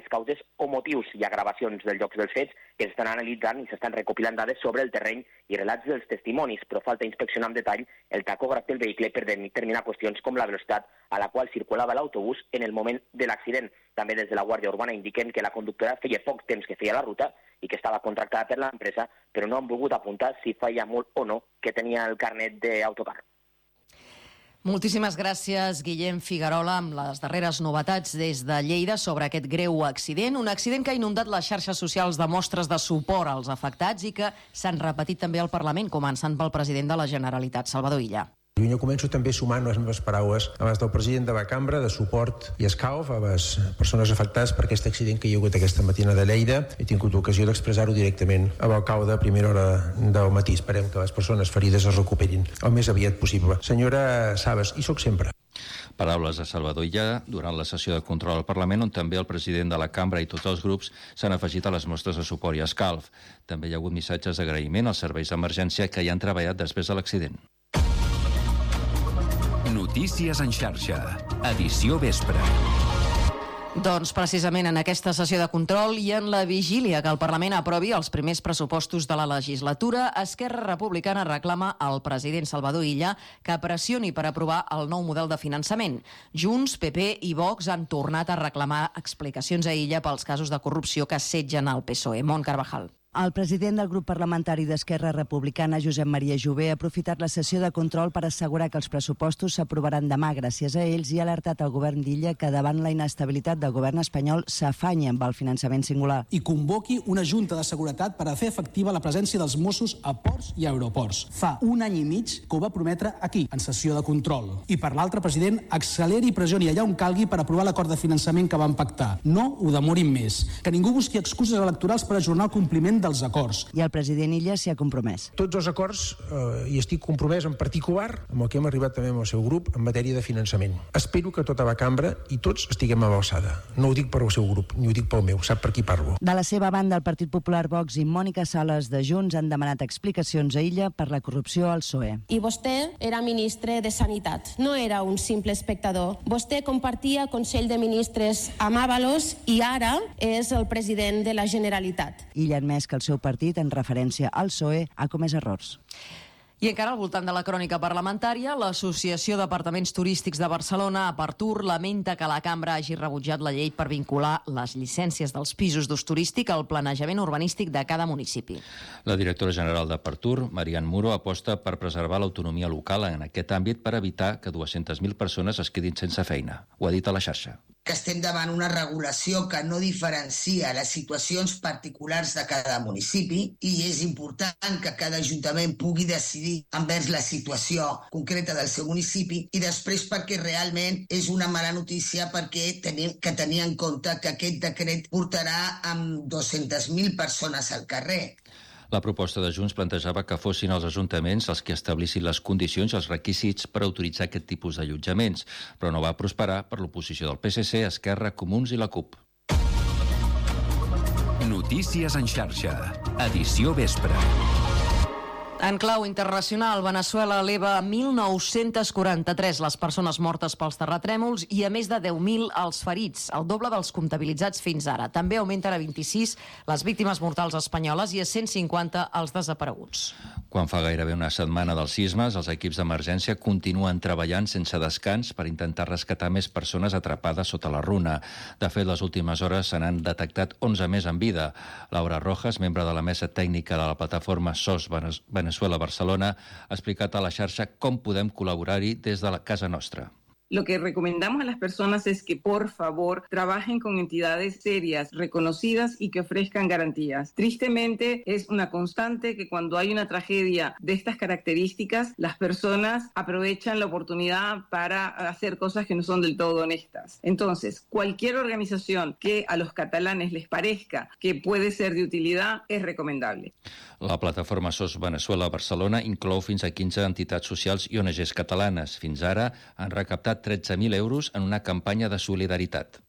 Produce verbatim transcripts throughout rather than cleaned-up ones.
les causes o motius i agravacions dels llocs dels fets que s'estan analitzant i s'estan recopilant dades sobre el terreny i relats dels testimonis, però falta inspeccionar amb detall el tacògraf del vehicle per determinar qüestions com la velocitat a la qual circulava l'autobús en el moment de l'accident. També des de la Guàrdia Urbana indiquen que la conductora feia poc temps que feia la ruta i que estava contractada per l'empresa, però no han volgut apuntar si feia molt o no que tenia el carnet d'autocar. Moltíssimes gràcies, Guillem Figuerola, amb les darreres novetats des de Lleida sobre aquest greu accident. Un accident que ha inundat les xarxes socials de mostres de suport als afectats i que s'han repetit també al Parlament, començant pel president de la Generalitat, Salvador Illa. Jo començo també sumant les meves paraules a les del president de la cambra de suport i escalf a les persones afectades per aquest accident que hi ha hagut aquesta matina de Lleida. He tingut l'ocasió d'expressar-ho directament a l'alcalde a primera hora del matí. Esperem que les persones ferides es recuperin el més aviat possible. Senyora Sabas, hi soc sempre. Paraules de Salvador Illa durant la sessió de control al Parlament, on també el president de la cambra i tots els grups s'han afegit a les mostres de suport i escalf. També hi ha hagut missatges d'agraïment als serveis d'emergència que hi han treballat després de l'accident. Notícies en xarxa, edició vespre. Doncs precisament en aquesta sessió de control i en la vigília que el Parlament aprovi els primers pressupostos de la legislatura, Esquerra Republicana reclama al president Salvador Illa que pressioni per aprovar el nou model de finançament. Junts, P P i Vox han tornat a reclamar explicacions a Illa pels casos de corrupció que assetgen al P S O E. Mont Carvajal. El president del grup parlamentari d'Esquerra Republicana, Josep Maria Jové, ha aprofitat la sessió de control per assegurar que els pressupostos s'aprovaran demà gràcies a ells i ha alertat el govern d'Illa que davant la inestabilitat del govern espanyol s'afanya amb el finançament singular. I convoqui una junta de seguretat per a fer efectiva la presència dels Mossos a ports i aeroports. Fa un any i mig que ho va prometre aquí, en sessió de control. I per l'altre, president, acceleri i pressioni allà on calgui per aprovar l'acord de finançament que van pactar. No ho demorin més. Que ningú busqui excuses electorals per ajornar el compliment dels acords. I el president Illa s'hi ha compromès. Tots els acords, eh, i estic compromès en particular amb el que hem arribat també amb el seu grup en matèria de finançament. Espero que tota la cambra i tots estiguem a l'alçada. No ho dic per al seu grup, ni ho dic pel meu, sap per qui parlo. De la seva banda, el Partit Popular, Vox i Mònica Sales de Junts han demanat explicacions a Illa per la corrupció al P S O E. I vostè era ministre de Sanitat, no era un simple espectador. Vostè compartia Consell de Ministres amb Ábalos i ara és el president de la Generalitat. Illa ha admès que el seu partit, en referència al P S O E, ha comès errors. I encara al voltant de la crònica parlamentària, l'Associació d'Apartaments Turístics de Barcelona, Apartur, lamenta que la cambra hagi rebutjat la llei per vincular les llicències dels pisos d'ús turístic al planejament urbanístic de cada municipi. La directora general d'Apartur, Marian Muro, aposta per preservar l'autonomia local en aquest àmbit per evitar que dues-centes mil persones es quedin sense feina. Ho ha dit a la xarxa. Que estem davant una regulació que no diferencia les situacions particulars de cada municipi i és important que cada ajuntament pugui decidir envers la situació concreta del seu municipi i després perquè realment és una mala notícia perquè tenim que tenir en compte que aquest decret portarà amb dues-centes mil persones al carrer. La proposta de Junts plantejava que fossin els ajuntaments els que establissin les condicions i els requisits per autoritzar aquest tipus d'allotjaments, però no va prosperar per l'oposició del P S C, Esquerra, Comuns i la CUP. Notícies en xarxa, edició vespre. En clau internacional, Veneçuela eleva a mil nou-cents quaranta-tres les persones mortes pels terratrèmols i a més de deu mil els ferits, el doble dels comptabilitzats fins ara. També augmenten a vint-i-sis les víctimes mortals espanyoles i a cent cinquanta els desapareguts. Quan fa gairebé una setmana dels sismes, els equips d'emergència continuen treballant sense descans per intentar rescatar més persones atrapades sota la runa. De fet, les últimes hores se n'han detectat onze més en vida. Laura Rojas, membre de la mesa tècnica de la plataforma S O S Veneçuela, Venezuela Barcelona, ha explicat a la xarxa com podem col·laborar-hi des de la casa nostra. Lo que recomendamos a las personas es que, por favor, trabajen con entidades serias, reconocidas y que ofrezcan garantías. Tristemente, es una constante que cuando hay una tragedia de estas características, las personas aprovechan la oportunidad para hacer cosas que no son del todo honestas. Entonces, cualquier organización que a los catalanes les parezca que puede ser de utilidad es recomendable. La plataforma S O S Veneçuela Barcelona inclou fins a quinze entitats socials i O N Ges catalanes. Fins ara han recaptat tretze mil euros en una campanya de solidaritat.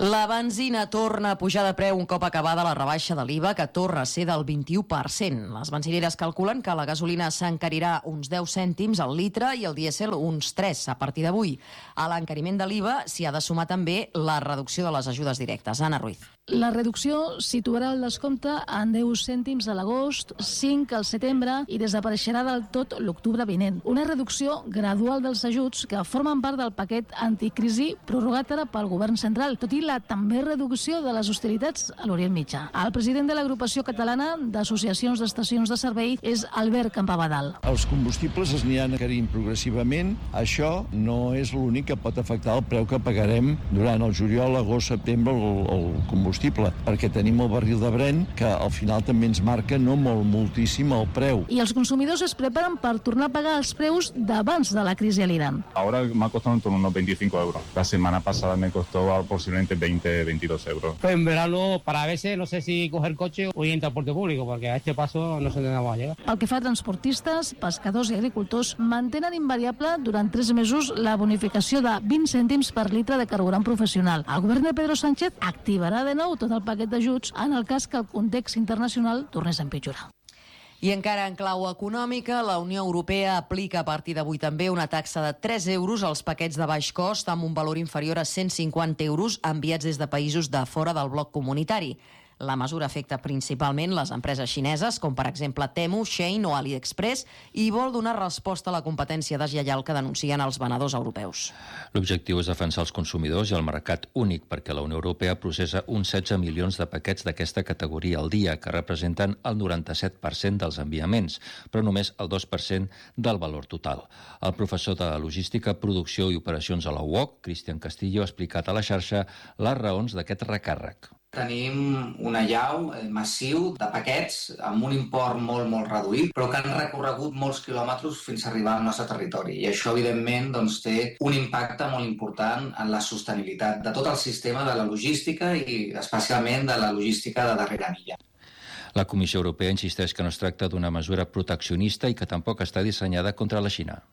La benzina torna a pujar de preu un cop acabada la rebaixa de l'I V A, que torna a ser del vint-i-u per cent. Les benzineres calculen que la gasolina s'encarirà uns deu cèntims al litre i el dièsel uns tres a partir d'avui. A l'encariment de l'I V A s'hi ha de sumar també la reducció de les ajudes directes. Anna Ruiz. La reducció situarà el descompte en deu cèntims a l'agost, cinc al setembre i desapareixerà del tot l'octubre vinent. Una reducció gradual dels ajuts que formen part del paquet anticrisi prorrogat ara pel govern central, tot i la també reducció de les hostilitats a l'Orient Mitjà. El president de l'agrupació catalana d'associacions d'estacions de servei és Albert Campabadal. Els combustibles es aniran encarint progressivament. Això no és l'únic que pot afectar el preu que pagarem durant el juliol, agost, setembre el, el combustible, perquè tenim el barril de Brent que al final també ens marca no molt, moltíssim el preu. I els consumidors es preparen per tornar a pagar els preus d'abans de la crisi a l'Iran. Ahora me ha costado en torno a unos veinticinco euros. La semana pasada me costó posiblemente veinte, veintidós euros. Pues en verano, para a veces, no sé si coger coche o ir en transporte público, porque a este paso no sé dónde vamos a llegar. Pel que fa a transportistes, pescadors i agricultors, mantenen invariable durant tres mesos la bonificació de vint cèntims per litre de carburant professional. El govern de Pedro Sánchez activarà de nou tot el paquet d'ajuts en el cas que el context internacional tornés a empitjorar. I encara en clau econòmica, la Unió Europea aplica a partir d'avui també una taxa de tres euros als paquets de baix cost amb un valor inferior a cent cinquanta euros enviats des de països de fora del bloc comunitari. La mesura afecta principalment les empreses xineses, com per exemple Temu, Shein o AliExpress, i vol donar resposta a la competència deslleial que denuncien els venedors europeus. L'objectiu és defensar els consumidors i el mercat únic, perquè la Unió Europea processa uns setze milions de paquets d'aquesta categoria al dia, que representen el noranta-set per cent dels enviaments, però només el dos per cent del valor total. El professor de Logística, Producció i Operacions a la U O C, Cristian Castillo, ha explicat a la xarxa les raons d'aquest recàrrec. Tenim una allau massiu de paquets amb un import molt, molt reduït, però que han recorregut molts quilòmetres fins a arribar al nostre territori. I això, evidentment, doncs, té un impacte molt important en la sostenibilitat de tot el sistema de la logística i especialment de la logística de darrera milla. La Comissió Europea insisteix que no es tracta d'una mesura proteccionista i que tampoc està dissenyada contra la Xina.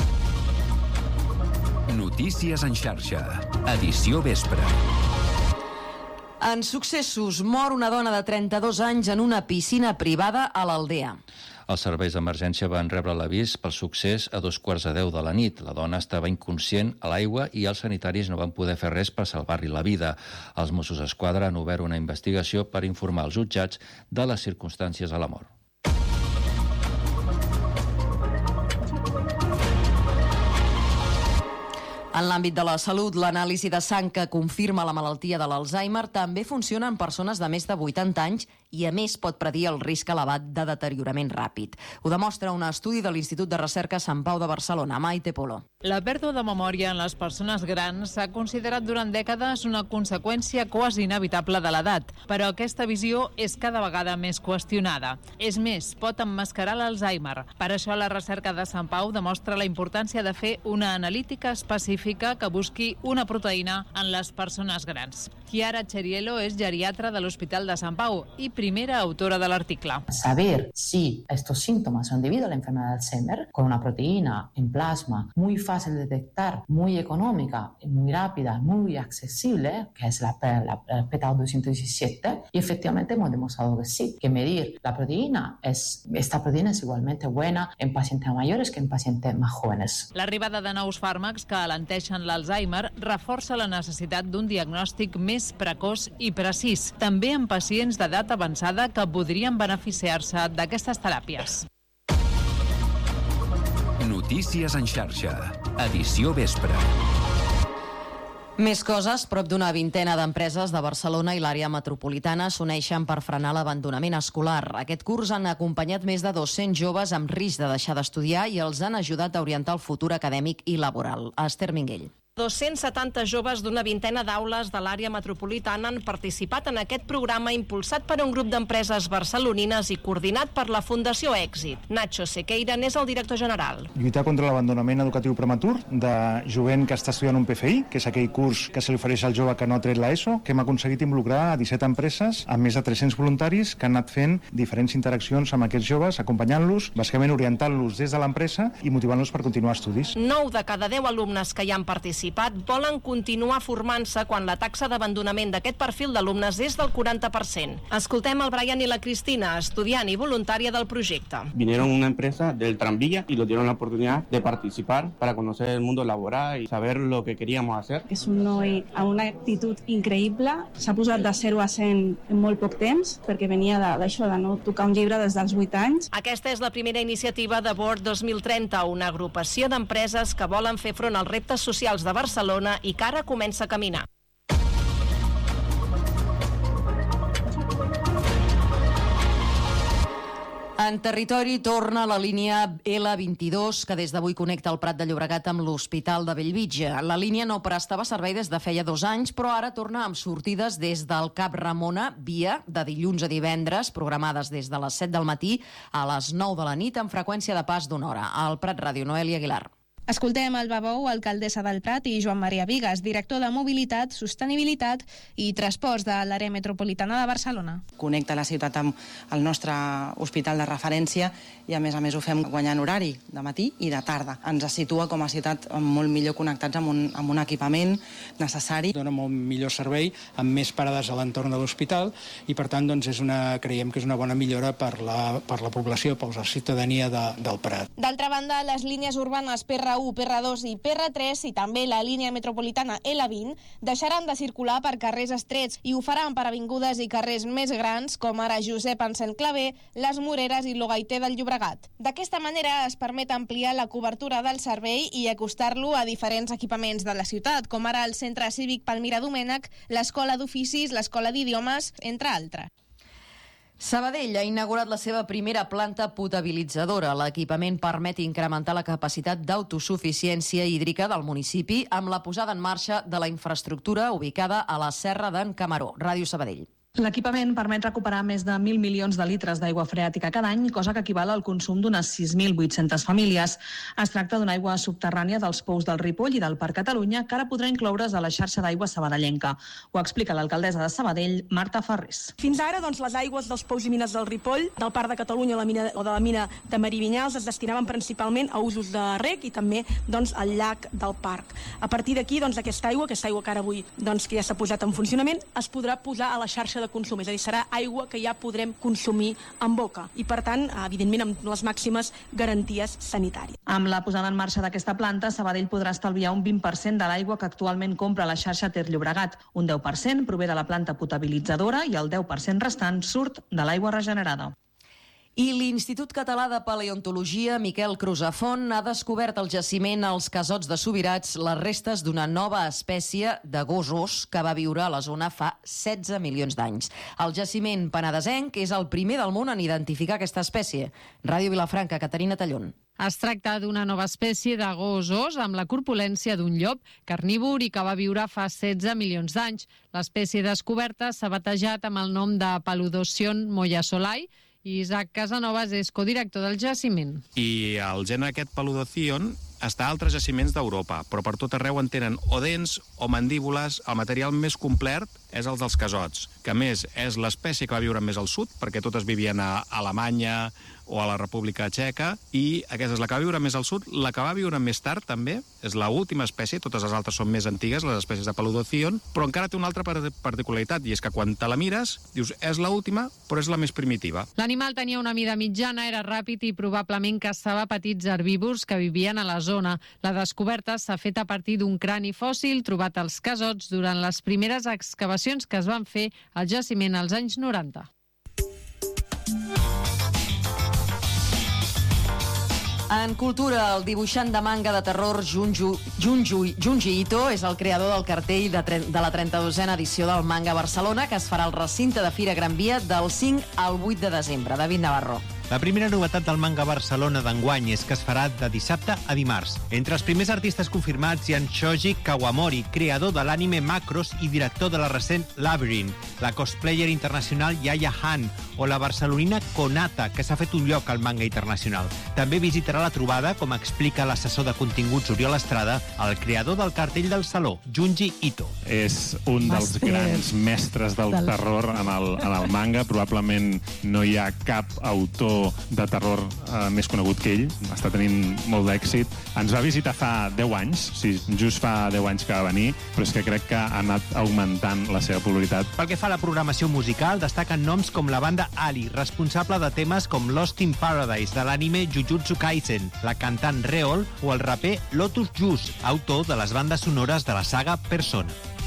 Notícies en xarxa. Edició vespre. En successos, mor una dona de trenta-dos anys en una piscina privada a l'Aldea. Els serveis d'emergència van rebre l'avís pel succés a dos quarts de deu de la nit. La dona estava inconscient a l'aigua i els sanitaris no van poder fer res per salvar-li la vida. Els Mossos d'Esquadra han obert una investigació per informar els jutjats de les circumstàncies de la mort. En l'àmbit de la salut, l'anàlisi de sang que confirma la malaltia de l'Alzheimer també funciona en persones de més de vuitanta anys i, a més, pot predir el risc elevat de deteriorament ràpid. Ho demostra un estudi de l'Institut de Recerca Sant Pau de Barcelona. Maite Polo. La pèrdua de memòria en les persones grans s'ha considerat durant dècades una conseqüència quasi inevitable de l'edat, però aquesta visió és cada vegada més qüestionada. És més, pot emmascarar l'Alzheimer. Per això la recerca de Sant Pau demostra la importància de fer una analítica específica que busqui una proteïna en les persones grans. Chiara Cheriello és geriatra de l'Hospital de Sant Pau i primera autora de l'article. Saber si estos síntomas son debido a la enfermedad de Alzheimer, con una proteína en plasma muy fácil de detectar, muy económica, muy rápida, muy accesible, que es la, la, la P T A doscientos diecisiete, y efectivamente hemos demostrado que sí, que medir la proteína, es, esta proteína es igualmente buena en pacientes mayores que en pacientes más jóvenes. L'arribada de nous fàrmacs que alenteixen l'Alzheimer reforça la necessitat d'un diagnòstic més precoç i precís, també en pacients d'edat avançada que podrien beneficiar-se d'aquestes teràpies. Notícies en xarxa. Edició vespre. Més coses, prop d'una vintena d'empreses de Barcelona i l'àrea metropolitana s'uneixen per frenar l'abandonament escolar. Aquest curs han acompanyat més de dos-cents joves amb risc de deixar d'estudiar i els han ajudat a orientar el futur acadèmic i laboral. Esther Minguell. dos-cents setanta joves d'una vintena d'aules de l'àrea metropolitana han participat en aquest programa impulsat per un grup d'empreses barcelonines i coordinat per la Fundació Èxit. Nacho Sequeira n'és el director general. Lluitar contra l'abandonament educatiu prematur de jovent que està estudiant un P F I, que és aquell curs que se li ofereix al jove que no ha tret l'ESO, que hem aconseguit involucrar a disset empreses amb més de tres-cents voluntaris que han anat fent diferents interaccions amb aquests joves, acompanyant-los, bàsicament orientant-los des de l'empresa i motivant-los per continuar estudis. nou de cada deu alumnes que hi han participat participat volen continuar formant-se quan la taxa d'abandonament d'aquest perfil d'alumnes és del quaranta per cent. Escoltem el Brian i la Cristina, estudiant i voluntària del projecte. Vinieron una empresa del tranvía y nos dieron la oportunidad de participar para conocer el mundo laboral y saber lo que queríamos hacer. És un noi amb una actitud increïble, s'ha posat de zero a cent en molt poc temps, perquè venia d'això, de no tocar un llibre des dels vuit anys. Aquesta és la primera iniciativa de Board dos mil trenta, una agrupació d'empreses que volen fer front als reptes socials de Barcelona i que ara comença a caminar. En territori torna la línia L vint-i-dos, que des d'avui connecta el Prat de Llobregat amb l'Hospital de Bellvitge. La línia no prestava servei des de feia dos anys, però ara torna amb sortides des del Cap Ramona, via de dilluns a divendres, programades des de les set del matí a les nou de la nit, amb freqüència de pas d'una hora. Al Prat Ràdio, Noelia Aguilar. Escoltem Alba Bou, alcaldessa del Prat, i Joan Maria Vigues, director de Mobilitat, Sostenibilitat i Transports de l'àrea metropolitana de Barcelona. Connecta la ciutat amb el nostre hospital de referència i a més a més ho fem guanyant horari de matí i de tarda. Ens situa com a ciutat molt millor connectats amb un, amb un equipament necessari. Dona molt millor servei, amb més parades a l'entorn de l'hospital i per tant doncs, és una, creiem que és una bona millora per la, per la població, per la ciutadania de, del Prat. D'altra banda, les línies urbanes P R u, P R dos i P R tres i també la línia metropolitana L vint deixaran de circular per carrers estrets i ho faran per avingudes i carrers més grans com ara Josep Anselm Clavé, Les Moreres i l'Ogaiter del Llobregat. D'aquesta manera es permet ampliar la cobertura del servei i acostar-lo a diferents equipaments de la ciutat, com ara el Centre Cívic Palmira Domènech, l'Escola d'Oficis, l'Escola d'Idiomes, entre altres. Sabadell ha inaugurat la seva primera planta potabilitzadora. L'equipament permet incrementar la capacitat d'autosuficiència hídrica del municipi amb la posada en marxa de la infraestructura ubicada a la Serra d'en Camaró. Ràdio Sabadell. L'equipament permet recuperar més de mil milions de litres d'aigua freàtica cada any, cosa que equival al consum d'unes sis mil vuit-centes famílies. Es tracta d'una aigua subterrània dels pous del Ripoll i del Parc Catalunya que ara podrà incloure's a la xarxa d'aigua sabadellenca. Ho explica l'alcaldessa de Sabadell, Marta Ferrés. Fins ara, doncs, les aigües dels pous i mines del Ripoll, del Parc de Catalunya la mina, o de la mina de Marivinyals es destinaven principalment a usos de reg i també doncs, al llac del parc. A partir d'aquí, doncs, aquesta aigua, aquesta aigua que ara avui doncs, que ja s'ha posat en funcionament, es podrà posar a la xarxa de consum, és a dir, serà aigua que ja podrem consumir en boca i, per tant, evidentment, amb les màximes garanties sanitàries. Amb la posada en marxa d'aquesta planta, Sabadell podrà estalviar un vint per cent de l'aigua que actualment compra la xarxa Ter Llobregat. Un deu per cent prové de la planta potabilitzadora i el deu per cent restant surt de l'aigua regenerada. I l'Institut Català de Paleontologia Miquel Crusafont ha descobert al jaciment als Casots de Subirats les restes d'una nova espècie de gossos que va viure a la zona fa setze milions d'anys. El jaciment penedesenc és el primer del món en identificar aquesta espècie. Ràdio Vilafranca, Caterina Tallón. Es tracta d'una nova espècie de gossos amb la corpulència d'un llop carnívor i que va viure fa setze milions d'anys. L'espècie descoberta s'ha batejat amb el nom de Paludocyon moyasolai i Isaac Casanovas és codirector del jaciment. I el gènere aquest Paludocyon està a altres jaciments d'Europa, però per tot arreu en tenen o dents o mandíbules. El material més complet és el dels casots, que a més és l'espècie que va viure més al sud, perquè totes vivien a Alemanya o a la República Txeca, i aquesta és la que va viure més al sud. La que va viure més tard, també, és l'última espècie, totes les altres són més antigues, les espècies de Paludocyon, però encara té una altra particularitat, i és que quan te la mires, dius, és l'última, però és la més primitiva. L'animal tenia una mida mitjana, era ràpid i probablement caçava petits herbívors que vivien a la zona. La descoberta s'ha fet a partir d'un crani fòssil trobat als Casots durant les primeres excavacions que es van fer al jaciment als anys noranta. En cultura, el dibuixant de manga de terror Junju, Junju, Junji Ito és el creador del cartell de, de la trenta-dosena edició del Manga Barcelona, que es farà al recinte de Fira Gran Via del cinc al vuit de desembre. David Navarro. La primera novetat del Manga Barcelona d'enguany és que es farà de dissabte a dimarts. Entre els primers artistes confirmats hi ha en Shoji Kawamori, creador de l'anime Macross i director de la recent Labyrinth, la cosplayer internacional Yaya Han o la barcelonina Konata, que s'ha fet un lloc al manga internacional. També visitarà la trobada, com explica l'assessor de continguts Oriol Estrada, el creador del cartell del Saló, Junji Ito. És un dels grans mestres del terror en el, en el manga. Probablement no hi ha cap autor autor de terror eh, més conegut que ell, està tenint molt d'èxit. Ens va visitar fa deu anys, sí, just fa deu anys que va venir, però és que crec que ha anat augmentant la seva popularitat. Pel que fa a la programació musical, destaquen noms com la banda Ali, responsable de temes com Lost in Paradise, de l'anime Jujutsu Kaisen, la cantant Reol o el raper Lotus Juice, autor de les bandes sonores de la saga Persona.